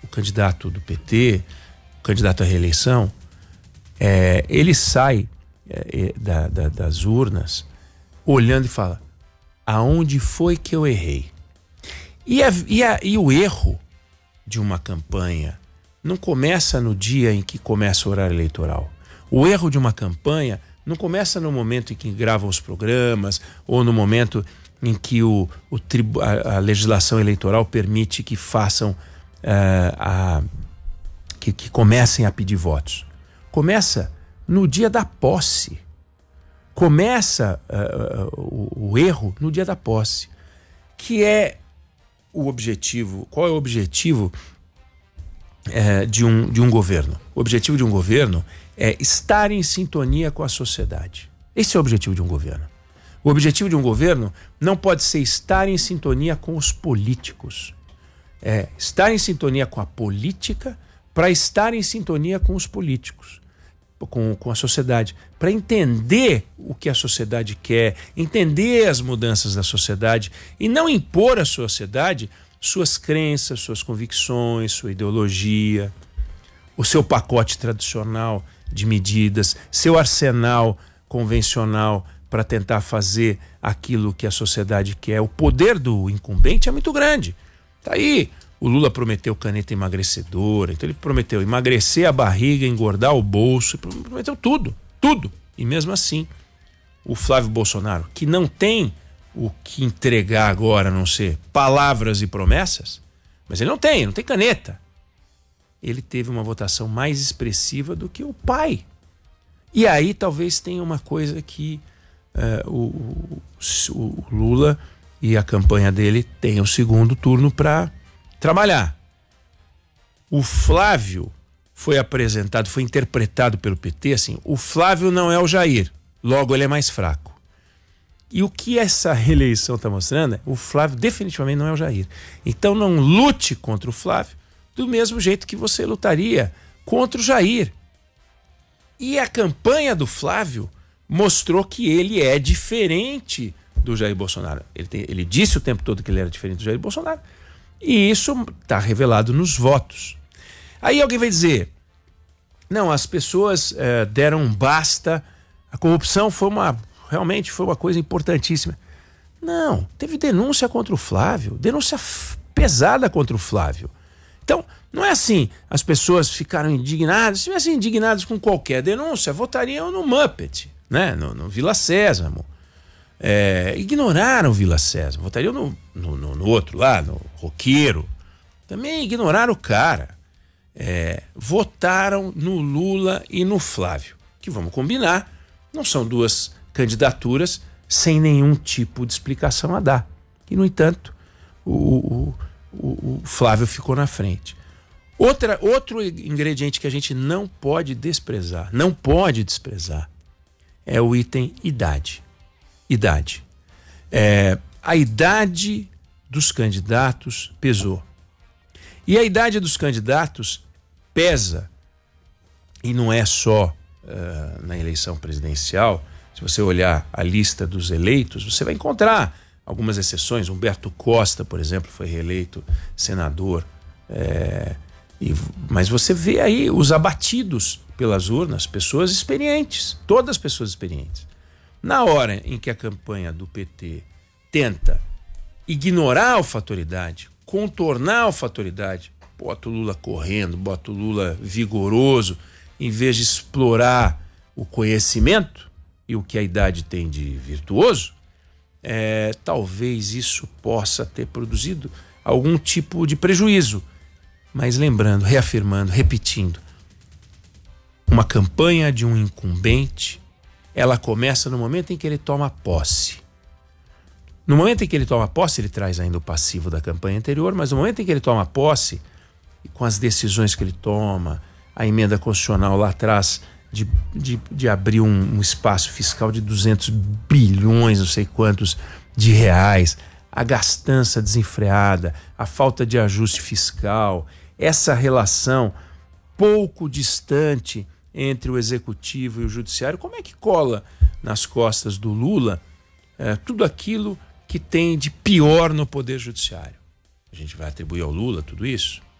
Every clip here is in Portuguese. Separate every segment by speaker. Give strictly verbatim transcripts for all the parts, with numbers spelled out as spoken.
Speaker 1: o candidato do P T, o candidato à reeleição, é, ele sai é, da, da, das urnas olhando e fala: aonde foi que eu errei? E, a, e, a, e o erro de uma campanha não começa no dia em que começa o horário eleitoral. O erro de uma campanha não começa no momento em que gravam os programas ou no momento em que o, o tribu, a, a legislação eleitoral permite que façam, uh, a, que, que comecem a pedir votos. Começa no dia da posse. Começa uh, o, o erro no dia da posse, que é o objetivo. Qual é o objetivo é, de, um, de um governo? O objetivo de um governo é estar em sintonia com a sociedade. Esse é o objetivo de um governo. O objetivo de um governo não pode ser estar em sintonia com os políticos. É estar em sintonia com a política para estar em sintonia com os políticos, com, com a sociedade, para entender o que a sociedade quer, entender as mudanças da sociedade e não impor à sociedade suas crenças, suas convicções, sua ideologia, o seu pacote tradicional de medidas, seu arsenal convencional para tentar fazer aquilo que a sociedade quer. O poder do incumbente é muito grande. Tá aí, o Lula prometeu caneta emagrecedora, então ele prometeu emagrecer a barriga, engordar o bolso, prometeu tudo, tudo. E mesmo assim, o Flávio Bolsonaro, que não tem o que entregar agora, a não ser palavras e promessas, mas ele não tem, não tem caneta. Ele teve uma votação mais expressiva do que o pai. E aí talvez tenha uma coisa que uh, o, o, o Lula e a campanha dele tenham o segundo turno para trabalhar. O Flávio foi apresentado, foi interpretado pelo P T assim: o Flávio não é o Jair, logo ele é mais fraco. E o que essa reeleição está mostrando é: o Flávio definitivamente não é o Jair. Então não lute contra o Flávio do mesmo jeito que você lutaria contra o Jair. E a campanha do Flávio mostrou que ele é diferente do Jair Bolsonaro. Ele, tem, ele disse o tempo todo que ele era diferente do Jair Bolsonaro. E isso está revelado nos votos. Aí alguém vai dizer: não, as pessoas é, deram um basta, a corrupção foi uma, realmente foi uma coisa importantíssima. Não, teve denúncia contra o Flávio, denúncia pesada contra o Flávio. Então, não é assim, as pessoas ficaram indignadas. Se estivessem indignadas com qualquer denúncia, votariam no Muppet, né? no, no Vila Sésamo. É, ignoraram o Vila Sésamo, votariam no, no, no, no outro lá, no roqueiro. Também ignoraram o cara. É, votaram no Lula e no Flávio, que, vamos combinar, não são duas candidaturas sem nenhum tipo de explicação a dar. E, no entanto, o, o, o, o Flávio ficou na frente. Outra, outro ingrediente que a gente não pode desprezar, não pode desprezar, é o item idade. Idade. É, a idade dos candidatos pesou. E a idade dos candidatos pesa. E não é só uh, na eleição presidencial. Se você olhar a lista dos eleitos, você vai encontrar algumas exceções. Humberto Costa, por exemplo, foi reeleito senador. É, e, mas você vê aí os abatidos pelas urnas, pessoas experientes, todas pessoas experientes. Na hora em que a campanha do P T tenta ignorar a alfatoridade, contornar a alfatoridade, bota o Lula correndo, bota o Lula vigoroso, em vez de explorar o conhecimento e o que a idade tem de virtuoso, é, talvez isso possa ter produzido algum tipo de prejuízo. Mas lembrando, reafirmando, repetindo, uma campanha de um incumbente, ela começa no momento em que ele toma posse. No momento em que ele toma posse, ele traz ainda o passivo da campanha anterior, mas no momento em que ele toma posse, com as decisões que ele toma, a emenda constitucional lá atrás de, de, de abrir um, um espaço fiscal de duzentos bilhões, não sei quantos, de reais, a gastança desenfreada, a falta de ajuste fiscal, essa relação pouco distante entre o executivo e o judiciário, como é que cola nas costas do Lula é, tudo aquilo que tem de pior no poder judiciário? A gente vai atribuir ao Lula tudo isso?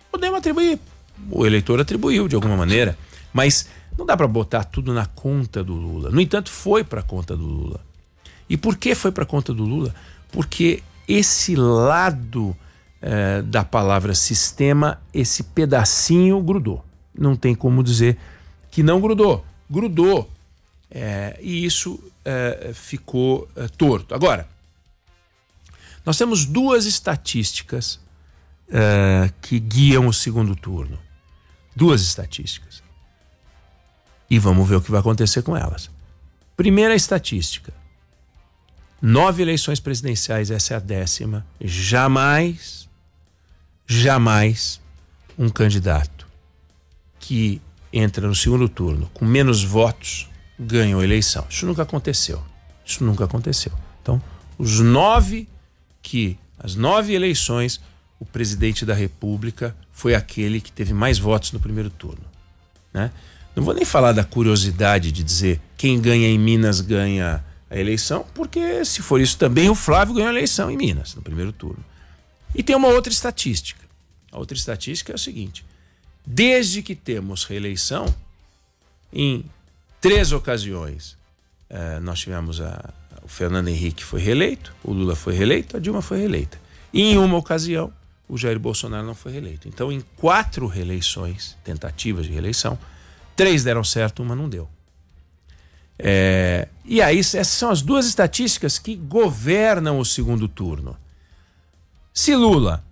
Speaker 1: Podemos atribuir. O eleitor atribuiu de alguma maneira, mas não dá para botar tudo na conta do Lula. No entanto, foi para a conta do Lula. E por que foi para a conta do Lula? Porque esse lado eh, da palavra sistema, esse pedacinho grudou. Não tem como dizer que não grudou. Grudou. É, e isso é, ficou é, torto. Agora, nós temos duas estatísticas é, que guiam o segundo turno. Duas estatísticas. E vamos ver o que vai acontecer com elas. Primeira estatística. Nove eleições presidenciais, essa é a décima. Jamais, jamais um candidato que entra no segundo turno com menos votos ganhou a eleição. Isso nunca aconteceu. Isso nunca aconteceu. Então, os nove que, as nove eleições, o presidente da República foi aquele que teve mais votos no primeiro turno, né? Não vou nem falar da curiosidade de dizer quem ganha em Minas ganha a eleição, porque se for isso também o Flávio ganhou a eleição em Minas, no primeiro turno. E tem uma outra estatística. A outra estatística é o seguinte: desde que temos reeleição, em três ocasiões, eh, nós tivemos a, o Fernando Henrique foi reeleito, o Lula foi reeleito, a Dilma foi reeleita. E em uma ocasião, o Jair Bolsonaro não foi reeleito. Então, em quatro reeleições, tentativas de reeleição, três deram certo, uma não deu. É, e aí, essas são as duas estatísticas que governam o segundo turno. Se Lula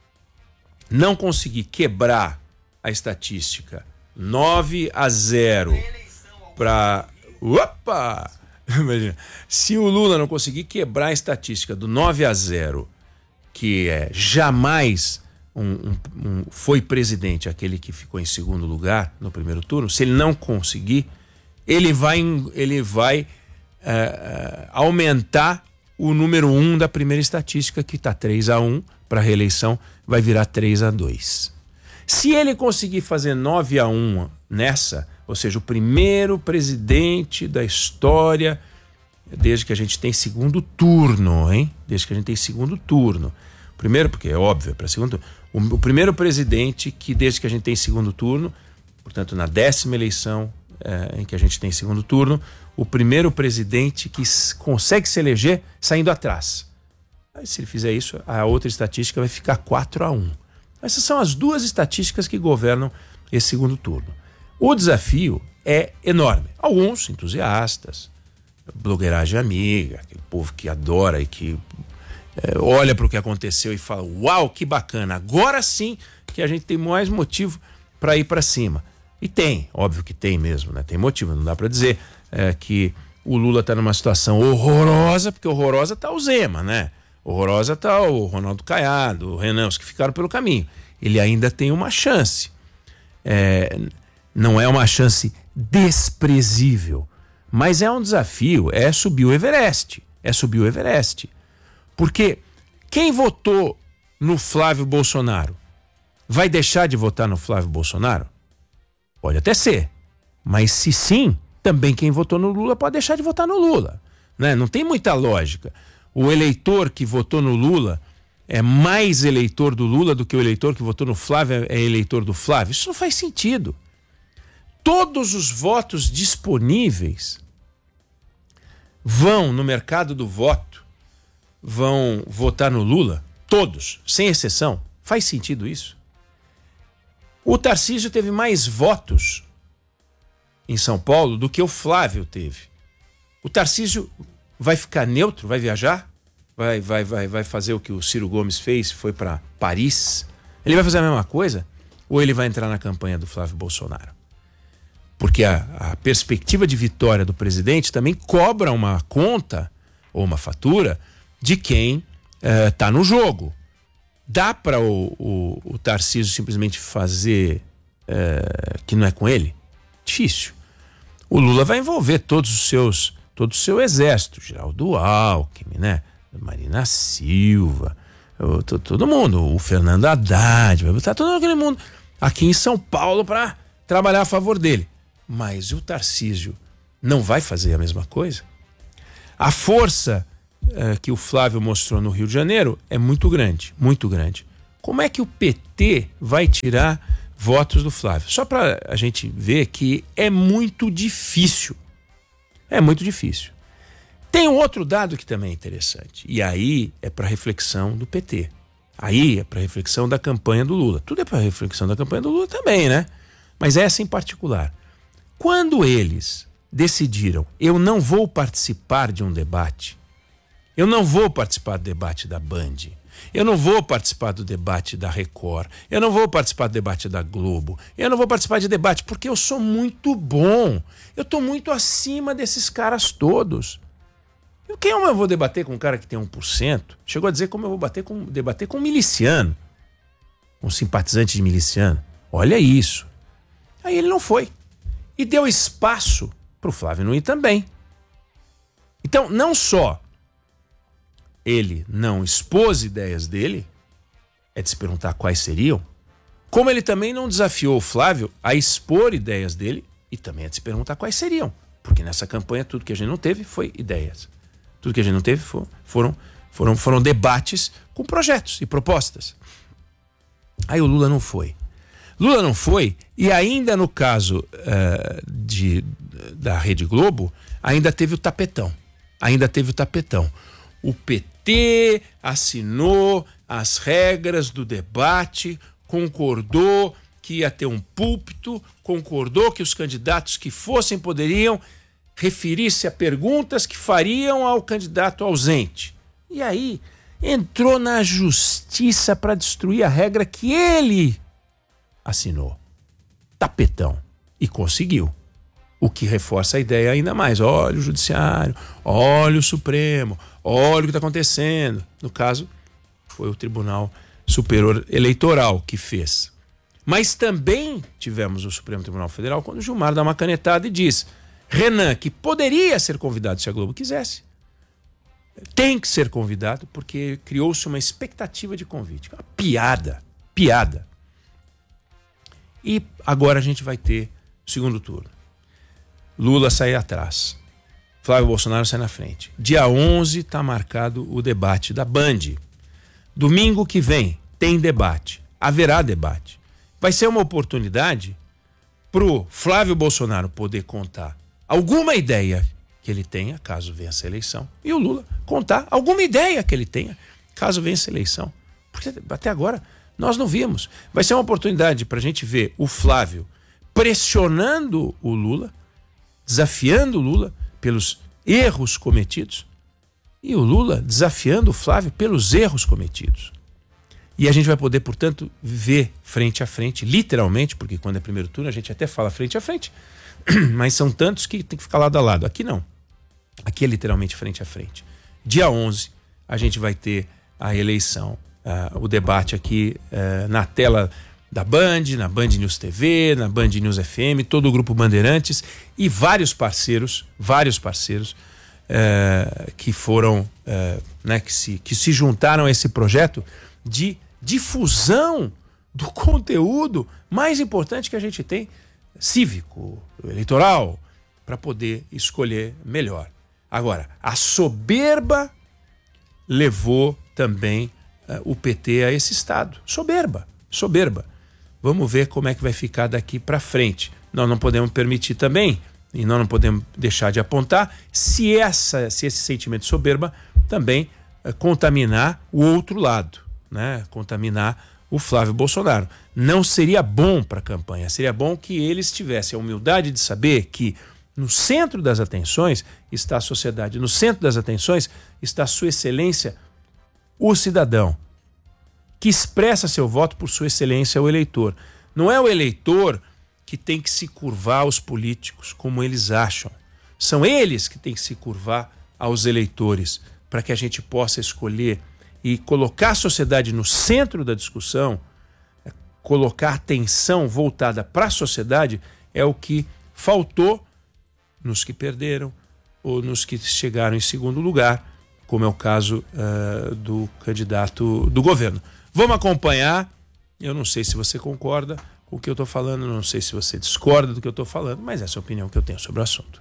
Speaker 1: não conseguir quebrar a estatística nove a zero para... Opa! Imagina. Se o Lula não conseguir quebrar a estatística do nove a zero, que é jamais um, um, um, foi presidente aquele que ficou em segundo lugar no primeiro turno, se ele não conseguir, ele vai, ele vai uh, aumentar o número um da primeira estatística, que está três a um para a reeleição, vai virar três a dois. Se ele conseguir fazer nove a um nessa, ou seja, o primeiro presidente da história, desde que a gente tem segundo turno, hein? Desde que a gente tem segundo turno. Primeiro, porque é óbvio, para segundo turno. O, o primeiro presidente que, desde que a gente tem segundo turno, portanto, na décima eleição é, em que a gente tem segundo turno, o primeiro presidente que s- consegue se eleger saindo atrás. Aí, se ele fizer isso, a outra estatística vai ficar quatro a um. Essas são as duas estatísticas que governam esse segundo turno. O desafio é enorme. Alguns entusiastas, blogueiragem amiga, aquele povo que adora e que é, olha para o que aconteceu e fala: uau, que bacana, agora sim que a gente tem mais motivo para ir para cima. E tem, óbvio que tem mesmo, né? Tem motivo, não dá para dizer é, que o Lula está numa situação horrorosa, porque horrorosa está o Zema, né? Horrorosa está o Ronaldo Caiado, o Renan, os que ficaram pelo caminho. Ele ainda tem uma chance. É, não é uma chance desprezível, mas é um desafio, é subir o Everest. É subir o Everest. Porque quem votou no Flávio Bolsonaro vai deixar de votar no Flávio Bolsonaro? Pode até ser. Mas se sim, também quem votou no Lula pode deixar de votar no Lula, né? Não tem muita lógica. O eleitor que votou no Lula é mais eleitor do Lula do que o eleitor que votou no Flávio é eleitor do Flávio. Isso não faz sentido. Todos os votos disponíveis vão no mercado do voto, vão votar no Lula, todos, sem exceção. Faz sentido isso? O Tarcísio teve mais votos em São Paulo do que o Flávio teve. O Tarcísio vai ficar neutro, vai viajar, vai, vai, vai, vai fazer o que o Ciro Gomes fez, foi para Paris. Ele vai fazer a mesma coisa? Ou ele vai entrar na campanha do Flávio Bolsonaro? Porque a, a perspectiva de vitória do presidente também cobra uma conta ou uma fatura de quem está uh, no jogo. Dá para o, o, o Tarcísio simplesmente fazer uh, que não é com ele? Difícil. O Lula vai envolver todos os seus, todo o seu exército, Geraldo Alckmin, né? Marina Silva, o, to, todo mundo, o Fernando Haddad, vai botar todo aquele mundo aqui em São Paulo para trabalhar a favor dele. Mas o Tarcísio não vai fazer a mesma coisa? A força uh, que o Flávio mostrou no Rio de Janeiro é muito grande, muito grande. Como é que o P T vai tirar votos do Flávio. Só para a gente ver que é muito difícil. É muito difícil. Tem um outro dado que também é interessante. E aí é para reflexão do P T. Aí é para reflexão da campanha do Lula. Tudo é para reflexão da campanha do Lula também, né? Mas essa em particular. Quando eles decidiram, eu não vou participar de um debate, eu não vou participar do debate da Band, eu não vou participar do debate da Record, eu não vou participar do debate da Globo, eu não vou participar de debate porque eu sou muito bom, eu estou muito acima desses caras todos. E quem eu vou debater com um cara que tem um por cento? Chegou a dizer como eu vou bater com, debater com um miliciano, um simpatizante de miliciano. Olha isso. Aí ele não foi. E deu espaço para o Flávio não ir também. Então, não só ele não expôs ideias dele, é de se perguntar quais seriam, como ele também não desafiou o Flávio a expor ideias dele, e também é de se perguntar quais seriam. Porque nessa campanha tudo que a gente não teve foi ideias. Tudo que a gente não teve for, foram, foram, foram debates com projetos e propostas. Aí o Lula não foi. Lula não foi, e ainda no caso uh, de, da Rede Globo, ainda teve o tapetão. Ainda teve o tapetão. O P T assinou as regras do debate, concordou que ia ter um púlpito, concordou que os candidatos que fossem poderiam referir-se a perguntas que fariam ao candidato ausente. E aí entrou na justiça para destruir a regra que ele assinou. Tapetão. E conseguiu. O que reforça a ideia ainda mais. Olha o judiciário, olha o Supremo, olha o que está acontecendo. No caso, foi o Tribunal Superior Eleitoral que fez. Mas também tivemos o Supremo Tribunal Federal quando o Gilmar dá uma canetada e diz: Renan, que poderia ser convidado se a Globo quisesse, tem que ser convidado porque criou-se uma expectativa de convite. Uma piada, piada. E agora a gente vai ter o segundo turno. Lula sai atrás. Flávio Bolsonaro sai na frente. Dia onze está marcado o debate da Band. Domingo que vem tem debate. Haverá debate. Vai ser uma oportunidade para o Flávio Bolsonaro poder contar alguma ideia que ele tenha, caso vença a eleição, e o Lula contar alguma ideia que ele tenha, caso vença a eleição. Porque até agora nós não vimos. Vai ser uma oportunidade para a gente ver o Flávio pressionando o Lula, desafiando o Lula pelos erros cometidos, e o Lula desafiando o Flávio pelos erros cometidos. E a gente vai poder, portanto, ver frente a frente, literalmente, porque quando é primeiro turno a gente até fala frente a frente, mas são tantos que tem que ficar lado a lado. Aqui não. Aqui é literalmente frente a frente. Dia onze a gente vai ter a eleição, uh, o debate aqui uh, na tela da Band, na Band News T V, na Band News F M, todo o grupo Bandeirantes e vários parceiros, vários parceiros uh, que foram, uh, né, que se, que se juntaram a esse projeto de difusão do conteúdo mais importante que a gente tem, cívico, eleitoral, para poder escolher melhor. Agora, a soberba levou também uh, o P T a esse estado. Soberba, soberba. Vamos ver como é que vai ficar daqui para frente. Nós não podemos permitir também, e nós não podemos deixar de apontar, se, essa, se esse sentimento de soberba também uh, contaminar o outro lado, né? Contaminar o Flávio Bolsonaro. Não seria bom para a campanha, seria bom que eles tivessem a humildade de saber que no centro das atenções está a sociedade, no centro das atenções está a sua excelência, o cidadão, que expressa seu voto por sua excelência, o eleitor. Não é o eleitor que tem que se curvar aos políticos, como eles acham. São eles que têm que se curvar aos eleitores, para que a gente possa escolher e colocar a sociedade no centro da discussão, colocar atenção voltada para a sociedade, é o que faltou nos que perderam ou nos que chegaram em segundo lugar, como é o caso uh, do candidato do governo. Vamos acompanhar. Eu não sei se você concorda com o que eu estou falando, não sei se você discorda do que eu estou falando, mas essa é a opinião que eu tenho sobre o assunto.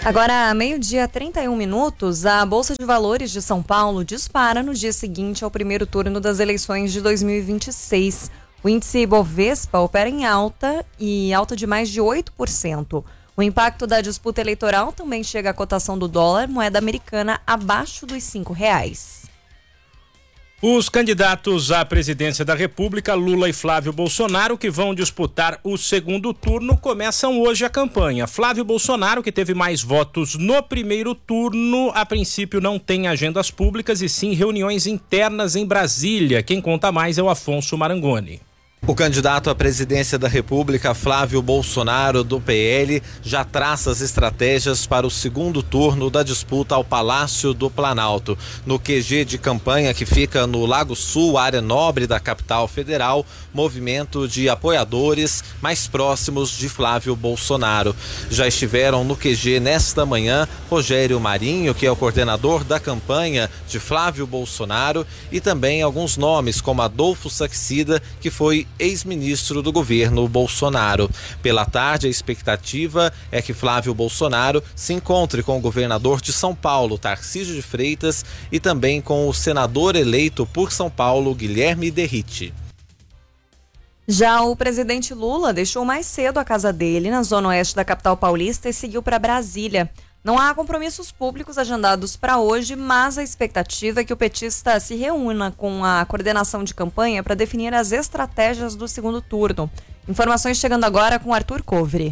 Speaker 2: Agora, meio-dia, trinta e um minutos, a Bolsa de Valores de São Paulo dispara no dia seguinte ao primeiro turno das eleições de dois mil e vinte e seis. O índice Bovespa opera em alta e alta de mais de oito por cento. O impacto da disputa eleitoral também chega à cotação do dólar, moeda americana, abaixo dos cinco reais.
Speaker 3: Os candidatos à presidência da República, Lula e Flávio Bolsonaro, que vão disputar o segundo turno, começam hoje a campanha. Flávio Bolsonaro, que teve mais votos no primeiro turno, a princípio não tem agendas públicas e sim reuniões internas em Brasília. Quem conta mais é o Afonso Marangoni.
Speaker 4: O candidato à presidência da República, Flávio Bolsonaro, do P L, já traça as estratégias para o segundo turno da disputa ao Palácio do Planalto. No Q G de campanha, que fica no Lago Sul, área nobre da capital federal, movimento de apoiadores mais próximos de Flávio Bolsonaro. Já estiveram no Q G nesta manhã Rogério Marinho, que é o coordenador da campanha de Flávio Bolsonaro, e também alguns nomes como Adolfo Saxida, que foi ex-ministro do governo Bolsonaro. Pela tarde, a expectativa é que Flávio Bolsonaro se encontre com o governador de São Paulo, Tarcísio de Freitas, e também com o senador eleito por São Paulo, Guilherme Derrite.
Speaker 2: Já o presidente Lula deixou mais cedo a casa dele na zona oeste da capital paulista e seguiu para Brasília. Não há compromissos públicos agendados para hoje, mas a expectativa é que o petista se reúna com a coordenação de campanha para definir as estratégias do segundo turno. Informações chegando agora com Arthur Covre.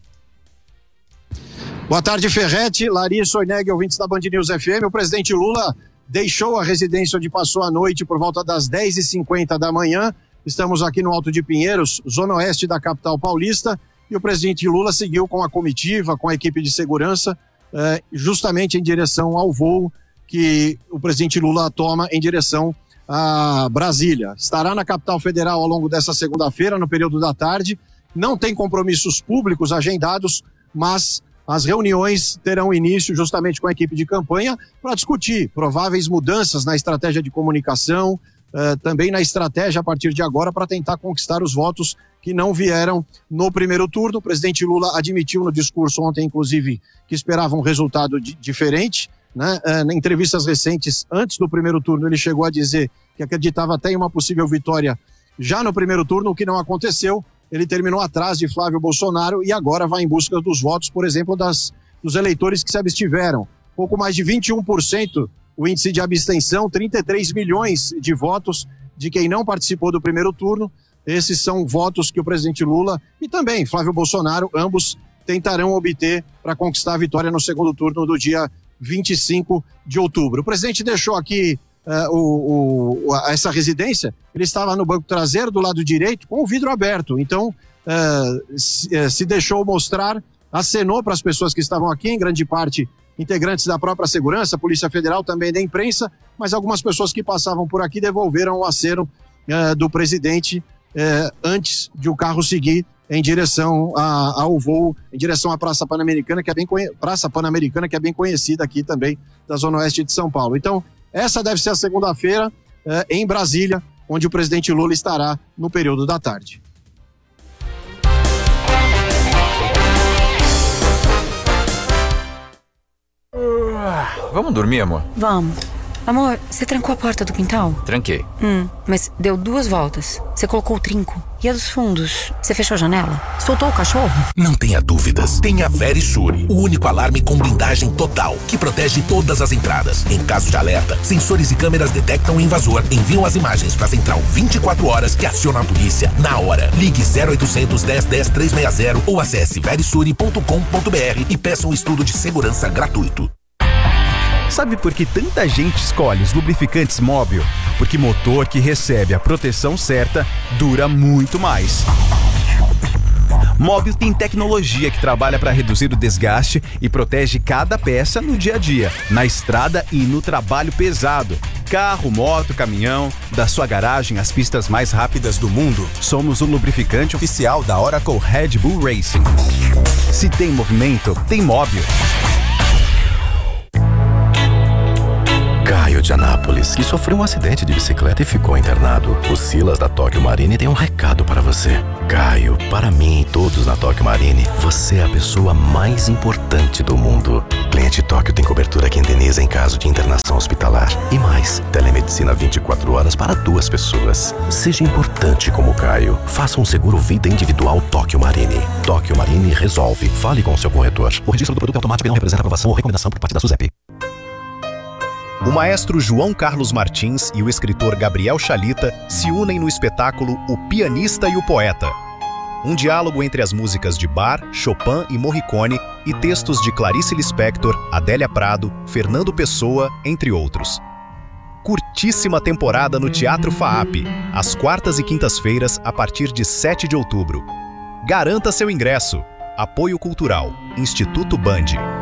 Speaker 5: Boa tarde, Ferretti, Larissa, Oineg, ouvintes da Band News F M. O presidente Lula deixou a residência onde passou a noite por volta das dez e cinquenta da manhã. Estamos aqui no Alto de Pinheiros, zona oeste da capital paulista, e o presidente Lula seguiu com a comitiva, com a equipe de segurança, É, justamente em direção ao voo que o presidente Lula toma em direção a Brasília. Estará na capital federal ao longo dessa segunda-feira, no período da tarde. Não tem compromissos públicos agendados, mas as reuniões terão início justamente com a equipe de campanha para discutir prováveis mudanças na estratégia de comunicação, Uh, também na estratégia a partir de agora para tentar conquistar os votos que não vieram no primeiro turno. O presidente Lula admitiu no discurso ontem, inclusive, que esperava um resultado di- diferente, né? Uh, em entrevistas recentes, antes do primeiro turno, ele chegou a dizer que acreditava até em uma possível vitória já no primeiro turno, o que não aconteceu. Ele terminou atrás de Flávio Bolsonaro e agora vai em busca dos votos, por exemplo, das, dos eleitores que se abstiveram. Pouco mais de vinte e um por cento o índice de abstenção, trinta e três milhões de votos de quem não participou do primeiro turno. Esses são votos que o presidente Lula e também Flávio Bolsonaro, ambos tentarão obter para conquistar a vitória no segundo turno do dia vinte e cinco de outubro. O presidente deixou aqui uh, o, o, essa residência, ele estava no banco traseiro do lado direito com o vidro aberto, então uh, se, uh, se deixou mostrar, acenou para as pessoas que estavam aqui, em grande parte integrantes da própria segurança, Polícia Federal, também da imprensa, mas algumas pessoas que passavam por aqui devolveram o aceno uh, do presidente uh, antes de o carro seguir em direção a, ao voo, em direção à Praça Pan-Americana, que é bem conhe... Praça Pan-Americana, que é bem conhecida aqui também da Zona Oeste de São Paulo. Então, essa deve ser a segunda-feira uh, em Brasília, onde o presidente Lula estará no período da tarde.
Speaker 6: Vamos dormir, amor?
Speaker 7: Vamos. Amor, você trancou a porta do quintal?
Speaker 6: Tranquei.
Speaker 7: Hum, mas deu duas voltas. Você colocou o trinco. E a dos fundos? Você fechou a janela? Soltou o cachorro?
Speaker 8: Não tenha dúvidas. Tenha Verisure, o único alarme com blindagem total, que protege todas as entradas. Em caso de alerta, sensores e câmeras detectam o invasor, enviam as imagens para a central vinte e quatro horas que aciona a polícia na hora. Ligue zero oitocentos, dez, dez, trezentos e sessenta ou acesse verisure ponto com ponto b r e peça um estudo de segurança gratuito.
Speaker 9: Sabe por que tanta gente escolhe os lubrificantes Móbil? Porque motor que recebe a proteção certa dura muito mais. Móbil tem tecnologia que trabalha para reduzir o desgaste e protege cada peça no dia a dia, na estrada e no trabalho pesado. Carro, moto, caminhão, da sua garagem às pistas mais rápidas do mundo, somos o lubrificante oficial da Oracle Red Bull Racing. Se tem movimento, tem Móbil.
Speaker 8: Caio de
Speaker 10: de Anápolis, que sofreu um acidente de bicicleta e ficou internado. O Silas da Tóquio Marine tem um recado para você. Caio, para mim e todos na Tóquio Marine, você é a pessoa mais importante do mundo. Cliente Tóquio tem cobertura que indeniza em caso de internação hospitalar. E mais, telemedicina vinte e quatro horas para duas pessoas. Seja importante como Caio. Faça um seguro vida individual Tóquio Marine. Tóquio Marine resolve. Fale com o seu corretor. O registro do produto é automático e não representa aprovação ou recomendação por parte da SUSEP.
Speaker 11: O maestro João Carlos Martins e o escritor Gabriel Chalita se unem no espetáculo O Pianista e o Poeta. Um diálogo entre as músicas de Bach, Chopin e Morricone e textos de Clarice Lispector, Adélia Prado, Fernando Pessoa, entre outros. Curtíssima temporada no Teatro FAAP, às quartas e quintas-feiras, a partir de sete de outubro. Garanta seu ingresso. Apoio Cultural, Instituto Band.